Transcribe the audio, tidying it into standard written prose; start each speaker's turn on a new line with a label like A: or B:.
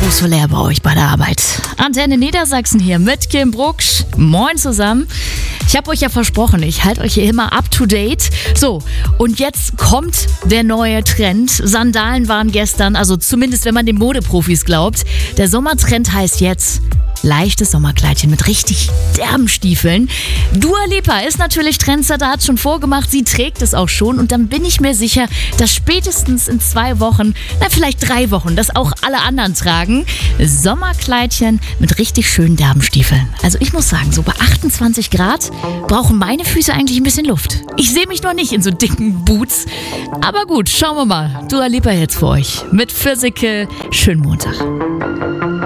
A: Fuß so leer bei euch bei der Arbeit. Antenne Niedersachsen hier mit Kim Brucksch. Moin zusammen. Ich habe euch ja versprochen, ich halte euch hier immer up to date. So, und jetzt kommt der neue Trend. Sandalen waren gestern, also zumindest wenn man den Modeprofis glaubt. Der Sommertrend heißt jetzt leichtes Sommerkleidchen mit richtig derben Stiefeln. Dua Lipa ist natürlich Trendsetter, hat schon vorgemacht, sie trägt es auch schon. Und dann bin ich mir sicher, dass spätestens in 2 Wochen, vielleicht 3 Wochen, das auch alle anderen tragen. Sommerkleidchen mit richtig schönen derben Stiefeln. Also ich muss sagen, so bei 28 Grad brauchen meine Füße eigentlich ein bisschen Luft. Ich sehe mich noch nicht in so dicken Boots. Aber gut, schauen wir mal. Dua Lipa jetzt für euch mit Physical. Schönen Montag.